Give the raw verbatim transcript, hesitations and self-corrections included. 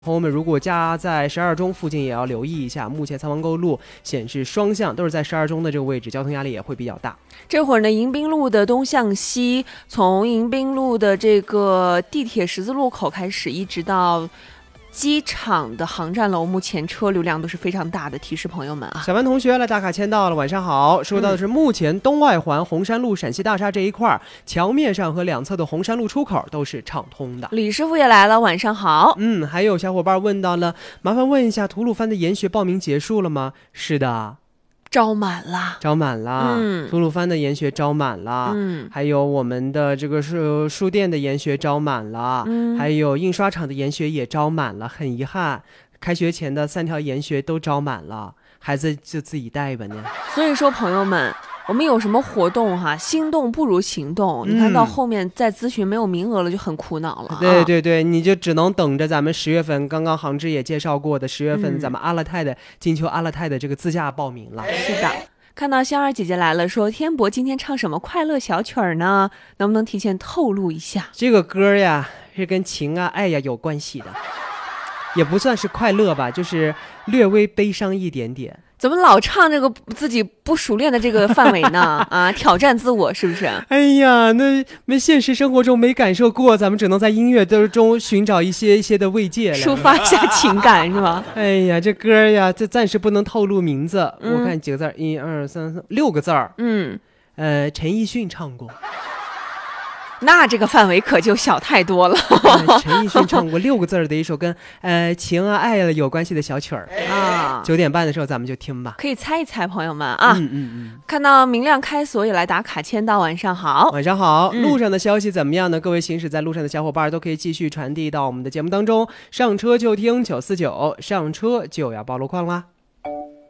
朋友们，如果家在十二中附近，也要留意一下。目前苍王沟路显示双向都是在十二中的这个位置，交通压力也会比较大。 这会儿呢，迎宾路的东向西，从迎宾路的这个地铁十字路口开始，一直到机场的航站楼，目前车流量都是非常大的，提示朋友们啊。 小文同学来打卡签到了，晚上好。说到的是目前东外环红山路陕西大厦这一块，墙面上和两侧的红山路出口都是畅通的。 李师傅也来了，晚上好。 嗯，还有小伙伴问到了，麻烦问一下，吐鲁番的研学报名结束了吗？是的。 招满了， 招满了， 嗯， 吐鲁番的研学招满了， 嗯， 还有我们的这个书书店的研学招满了， 嗯， 还有印刷厂的研学也招满了，很遗憾，开学前的三条研学都招满了，孩子就自己带吧呢。 所以说，朋友们，我们有什么活动哈、啊？心动不如行动。你看到后面再咨询没有名额了，就很苦恼了、啊。 对对对，你就只能等着咱们十月份，刚刚杭志也介绍过的十月份，咱们阿勒泰的、嗯、金秋阿勒泰的这个自驾报名了。 是的。看到香儿姐姐来了，说天博今天唱什么快乐小曲儿呢？能不能提前透露一下？ 这个歌呀是跟情啊爱呀有关系的，也不算是快乐吧，就是略微悲伤一点点。 怎么老唱这个自己不熟练的这个范围呢？啊，挑战自我是不是？ 哎呀，那那现实生活中没感受过，咱们只能在音乐中寻找一些一些的慰藉， 抒发一下情感是吧？ 哎呀，这歌呀，这暂时不能透露名字。 嗯、 我看几个字儿，一二三四六个字儿。 嗯， 呃，陈奕迅唱过。 那这个范围可就小太多了。 呃、陈奕迅唱过六个字的一首跟呃情啊爱了有关系的小曲儿啊。 九点半的时候咱们就听吧， 可以猜一猜，朋友们啊。 嗯嗯嗯。 看到明亮开锁也来打卡签到，晚上好。 晚上好、 嗯。 路上的消息怎么样呢？各位行驶在路上的小伙伴都可以继续传递到我们的节目当中。上车就听九四九，上车就要报路况啦。